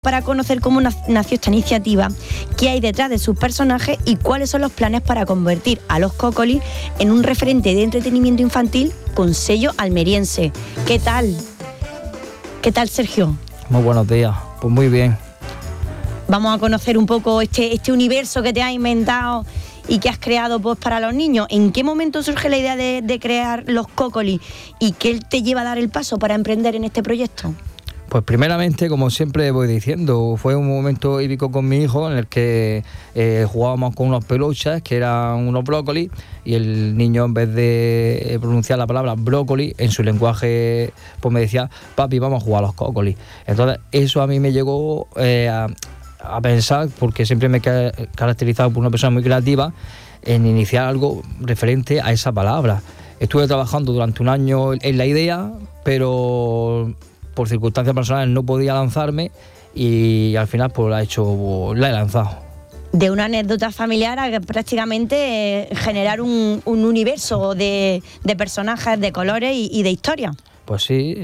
Para conocer cómo nació esta iniciativa, qué hay detrás de sus personajes y cuáles son los planes para convertir a Los Cócolis en un referente de entretenimiento infantil con sello almeriense. ¿Qué tal? ¿Qué tal, Sergio? Muy buenos días, pues muy bien. Vamos a conocer un poco este universo que te has inventado y que has creado pues, para los niños. ¿En qué momento surge la idea de crear Los Cócolis y qué te lleva a dar el paso para emprender en este proyecto? Pues primeramente, como siempre voy diciendo, fue un momento épico con mi hijo en el que jugábamos con unos peluches que eran unos brócolis y el niño, en vez de pronunciar la palabra brócoli en su lenguaje, pues me decía: papi, vamos a jugar a los cócolis. Entonces eso a mí me llegó a pensar, porque siempre me he caracterizado por una persona muy creativa, en iniciar algo referente a esa palabra. Estuve trabajando durante un año en la idea, pero por circunstancias personales no podía lanzarme y al final pues la he lanzado. De una anécdota familiar a prácticamente generar un universo de personajes, de colores y de historias. Pues sí,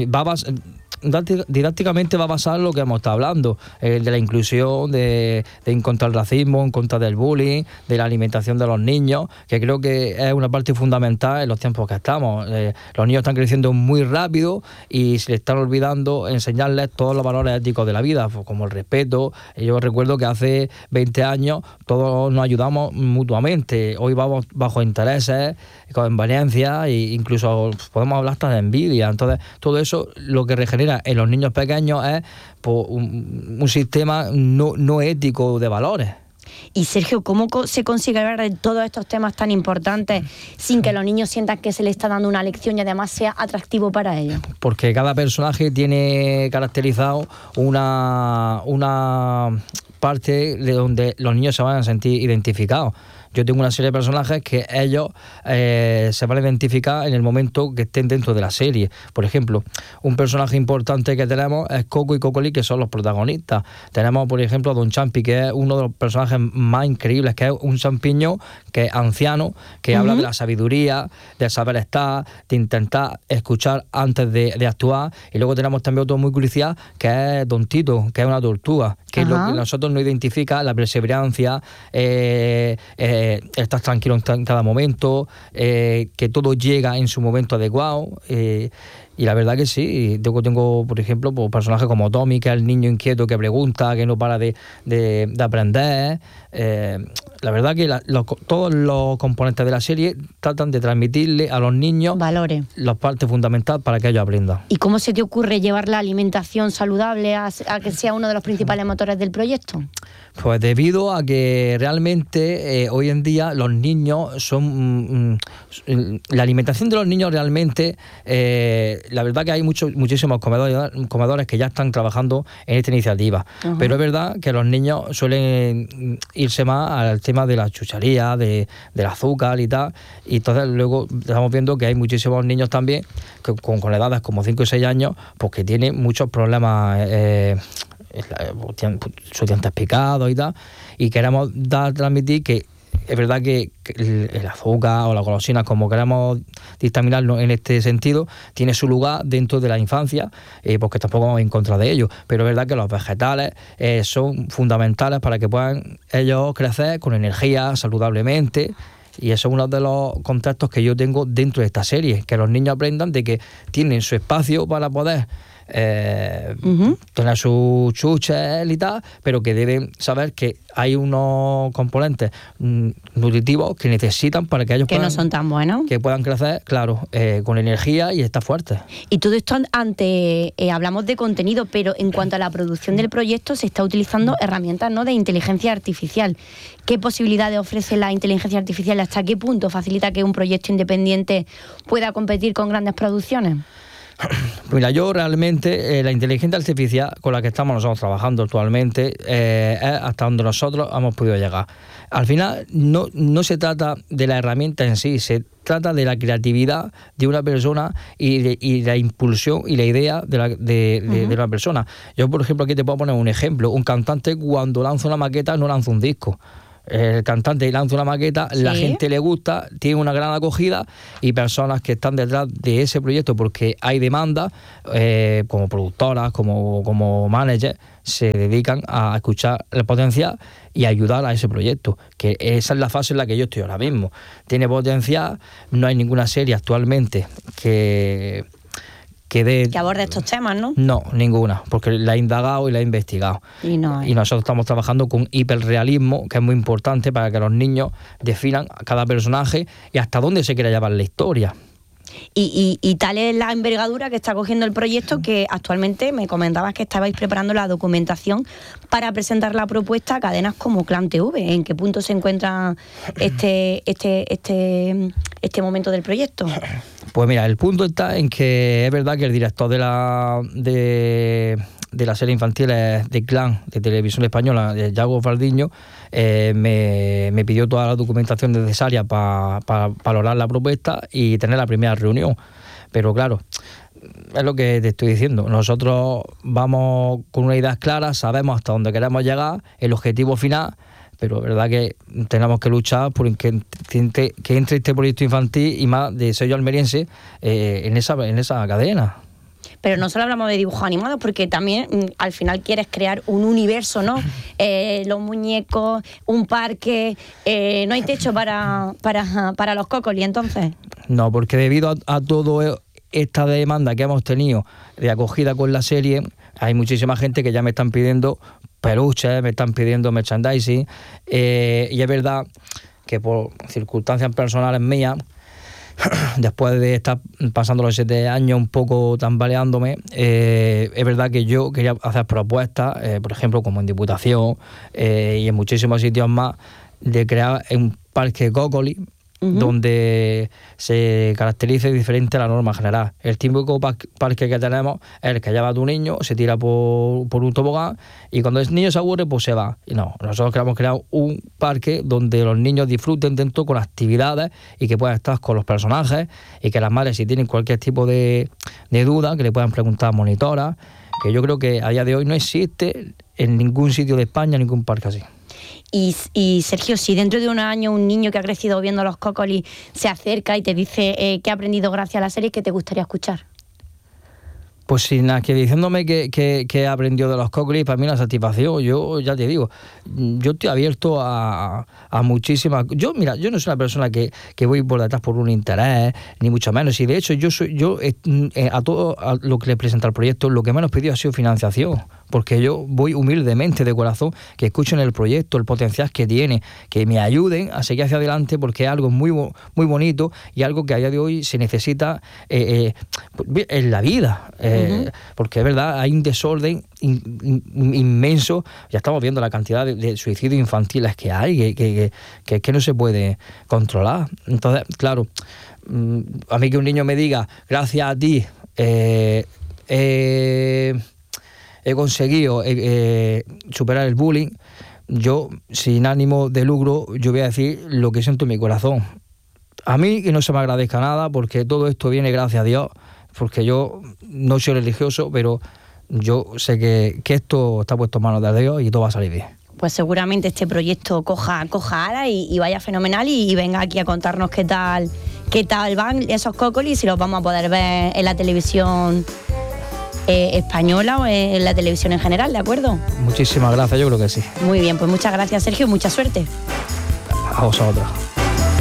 didácticamente va a pasar lo que hemos estado hablando, de la inclusión, de en contra del racismo, en contra del bullying, de la alimentación de los niños, que creo que es una parte fundamental en los tiempos que estamos. Los niños están creciendo muy rápido y se les están olvidando enseñarles todos los valores éticos de la vida, como el respeto. Yo recuerdo que hace 20 años todos nos ayudamos mutuamente. Hoy vamos bajo intereses, conveniencias e incluso podemos hablar hasta de envidia. Entonces, todo eso lo que regenera en los niños pequeños es pues, un sistema no ético de valores. Y Sergio, ¿cómo se consigue hablar de todos estos temas tan importantes sin que los niños sientan que se les está dando una lección y además sea atractivo para ellos? Porque cada personaje tiene caracterizado una parte de donde los niños se van a sentir identificados. Yo tengo una serie de personajes que ellos se van a identificar en el momento que estén dentro de la serie. Por ejemplo, un personaje importante que tenemos es Coco y Cócoli, que son los protagonistas. Tenemos, por ejemplo, a Don Champi, que es uno de los personajes más increíbles, que es un champiñón que es anciano, que habla de la sabiduría, del saber estar, de intentar escuchar antes de actuar. Y luego tenemos también otro muy crucial, que es Don Tito, que es una tortuga, que es lo que nosotros nos identifica, la perseverancia, estás tranquilo en cada momento, que todo llega en su momento adecuado, y la verdad que sí. Tengo por ejemplo, pues, personajes como Tommy, que es el niño inquieto que pregunta, que no para de aprender. La verdad que todos los componentes de la serie tratan de transmitirle a los niños valores, la parte fundamental para que ellos aprendan. ¿Y cómo se te ocurre llevar la alimentación saludable a que sea uno de los principales motores del proyecto? Pues debido a que realmente hoy en día los niños son... la alimentación de los niños realmente... la verdad que hay muchísimos comedores que ya están trabajando en esta iniciativa. Pero es verdad que los niños suelen irse más al tema de la chuchería, del azúcar y tal. Y entonces luego estamos viendo que hay muchísimos niños también que, con edades como 5 y 6 años, pues que tienen muchos problemas... sus dientes picados y tal, y queremos transmitir que es verdad que el azúcar o la golosina, como queramos dictaminarlo en este sentido, tiene su lugar dentro de la infancia, porque tampoco vamos en contra de ello, pero es verdad que los vegetales son fundamentales para que puedan ellos crecer con energía, saludablemente. Y eso es uno de los contextos que yo tengo dentro de esta serie, que los niños aprendan de que tienen su espacio para poder tener sus chuches y tal, pero que deben saber que hay unos componentes nutritivos que necesitan para que ellos que no son tan buenos, que puedan crecer, claro, con energía y estar fuertes. Y todo esto hablamos de contenido, pero en cuanto a la producción del proyecto se está utilizando herramientas, ¿no?, de inteligencia artificial. ¿Qué posibilidades ofrece la inteligencia artificial? ¿Hasta qué punto facilita que un proyecto independiente pueda competir con grandes producciones? Mira, yo realmente la inteligencia artificial con la que estamos nosotros trabajando actualmente es hasta donde nosotros hemos podido llegar. Al final no se trata de la herramienta en sí, se trata de la creatividad de una persona y la impulsión y la idea de una persona. Yo, por ejemplo, aquí te puedo poner un ejemplo. Un cantante, cuando lanza una maqueta, no lanza un disco. el cantante lanza una maqueta, la gente le gusta, tiene una gran acogida y personas que están detrás de ese proyecto porque hay demanda, como productoras, como managers, se dedican a escuchar el potencial y ayudar a ese proyecto, que esa es la fase en la que yo estoy ahora mismo. Tiene potencial, no hay ninguna serie actualmente que aborde estos temas, ¿no? No, ninguna, porque la he indagado y la he investigado. Y nosotros estamos trabajando con hiperrealismo, que es muy importante para que los niños definan a cada personaje y hasta dónde se quiere llevar la historia. Y tal es la envergadura que está cogiendo el proyecto, que actualmente me comentabas que estabais preparando la documentación para presentar la propuesta a cadenas como Clan TV. ¿En qué punto se encuentra este momento del proyecto? Pues mira, el punto está en que es verdad que el director de la serie infantil de Clan, de Televisión Española, de Yago Valdiño, me pidió toda la documentación necesaria para valorar la propuesta y tener la primera reunión. Pero claro, es lo que te estoy diciendo, nosotros vamos con unas ideas claras, sabemos hasta dónde queremos llegar, el objetivo final, pero es verdad que tenemos que luchar por que entre este proyecto infantil y más de sello almeriense en esa cadena. Pero no solo hablamos de dibujos animados, porque también al final quieres crear un universo, ¿no? Los muñecos, un parque, no hay techo para los cócolis, entonces. No, porque debido a todo esta demanda que hemos tenido de acogida con la serie, hay muchísima gente que ya me están pidiendo peluches, me están pidiendo merchandising, y es verdad que por circunstancias personales mías, después de estar pasando los 7 años un poco tambaleándome, es verdad que yo quería hacer propuestas, por ejemplo, como en Diputación y en muchísimos sitios más, de crear un parque cócoli, donde se caracterice diferente a la norma general. El típico parque que tenemos es el que lleva a tu niño, se tira por un tobogán y cuando el niño se aburre, pues se va. Y no, nosotros queremos crear un parque donde los niños disfruten dentro con actividades y que puedan estar con los personajes y que las madres, si tienen cualquier tipo de duda, que le puedan preguntar a monitoras, que yo creo que a día de hoy no existe en ningún sitio de España ningún parque así. Y Sergio, si dentro de un año un niño que ha crecido viendo los cócolis se acerca y te dice que ha aprendido gracias a la serie, ¿qué te gustaría escuchar? Pues sin nada, que diciéndome que he aprendido de los cócolis, para mí una satisfacción. Yo ya te digo, yo estoy abierto a muchísimas. Yo no soy una persona que voy por detrás por un interés, ni mucho menos. Y de hecho, a todo lo que le presenta el proyecto, lo que menos pedí ha sido financiación. Porque yo voy humildemente, de corazón, que escuchen el proyecto, el potencial que tiene, que me ayuden a seguir hacia adelante, porque es algo muy bonito y algo que a día de hoy se necesita en la vida. Porque es verdad, hay un desorden inmenso. Ya estamos viendo la cantidad de suicidios infantiles que hay, que no se puede controlar. Entonces, claro, a mí que un niño me diga, gracias a ti, he conseguido superar el bullying, yo, sin ánimo de lucro, yo voy a decir lo que siento en mi corazón. A mí que no se me agradezca nada, porque todo esto viene gracias a Dios, porque yo no soy religioso, pero yo sé que esto está puesto en manos de Dios y todo va a salir bien. Pues seguramente este proyecto coja alas y vaya fenomenal y venga aquí a contarnos qué tal van esos cócolis y los vamos a poder ver en la televisión española o en la televisión en general, ¿de acuerdo? Muchísimas gracias, yo creo que sí. Muy bien, pues muchas gracias, Sergio, mucha suerte. A vosotros.